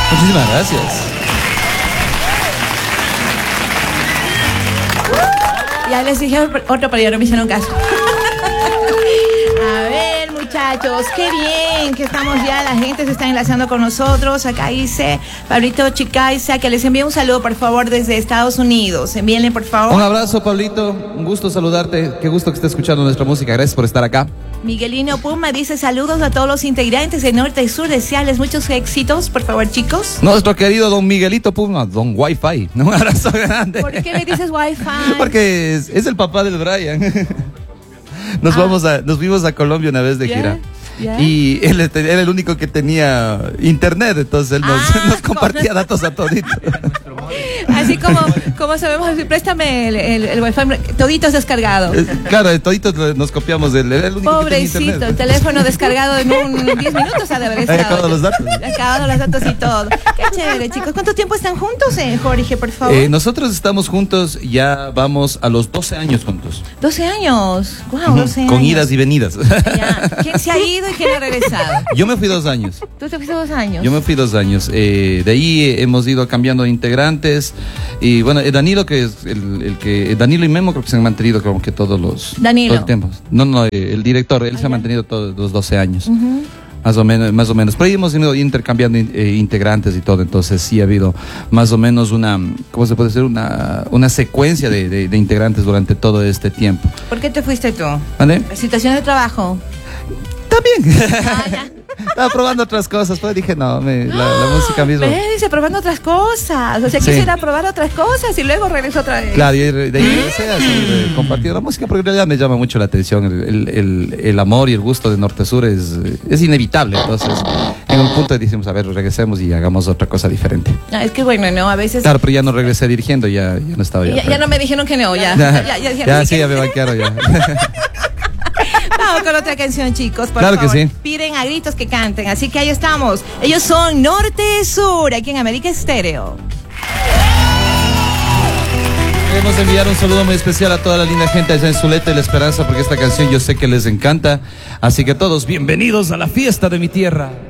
Muchísimas gracias. Ya les dije otro, pero ya no me hicieron caso. A ver, muchachos, qué bien que estamos ya, la gente se está enlazando con nosotros. Acá dice Pablito Chicaiza que les envíe un saludo, por favor, desde Estados Unidos. Envíenle, por favor. Un abrazo, Pablito. Un gusto saludarte. Qué gusto que estés escuchando nuestra música. Gracias por estar acá. Miguelino Puma dice saludos a todos los integrantes de Norte y Sur. Desearles muchos éxitos, por favor, chicos. Nuestro querido don Miguelito Puma, don Wi-Fi. Un abrazo grande. ¿Por qué me dices Wi-Fi? Porque es el papá del Brian. Nos fuimos a Colombia una vez de gira. Y él era el único que tenía internet, entonces él nos compartía datos a toditos. Así como sabemos, préstame el wifi, toditos descargado. Claro, toditos nos copiamos del único. Pobrecito, el teléfono descargado en 10 minutos ha de haber estado. Acabado los datos. Acabado los datos y todo. Qué chévere, chicos. ¿Cuánto tiempo están juntos, Jorge, por favor? Nosotros estamos juntos, ya vamos a los 12 años juntos. 12 años. Wow, 12 años. Con idas y venidas. Ya. ¿Quién se ha ido y quién ha regresado? Yo me fui 2 años. ¿Tú te fuiste 2 años? Yo me fui 2 años. De ahí hemos ido cambiando de integrantes. Y bueno, Danilo, que es Danilo y Memo creo que se han mantenido como que todo el tiempo. No, el director, él se ha mantenido todos los 12 años. Más o menos. Pero ahí hemos ido intercambiando integrantes y todo. Entonces sí ha habido más o menos ¿cómo se puede decir? Una secuencia de integrantes durante todo este tiempo. ¿Por qué te fuiste tú? ¿Vale? ¿La situación de trabajo? También. Estaba probando otras cosas, pero dije, no, la música misma. Dice, probando otras cosas. O sea, quisiera probar otras cosas y luego regreso otra vez. Claro, y de ahí regresé así, compartir la música, porque en realidad me llama mucho la atención. El amor y el gusto de Norte Sur es inevitable. Entonces, en un punto decimos, a ver, regresemos y hagamos otra cosa diferente. Es que bueno, no, a veces. Claro, pero ya no regresé dirigiendo, ya no estaba yo. Ya no me dijeron que no, ya. Ya me banquearon ya. Vamos con otra canción, chicos, por favor. Que sí. Piden a gritos que canten, así que ahí estamos. Ellos son Norte Sur, aquí en América Estéreo. Queremos enviar un saludo muy especial a toda la linda gente allá en Zuleta y La Esperanza, porque esta canción yo sé que les encanta. Así que todos, bienvenidos a la fiesta de mi tierra.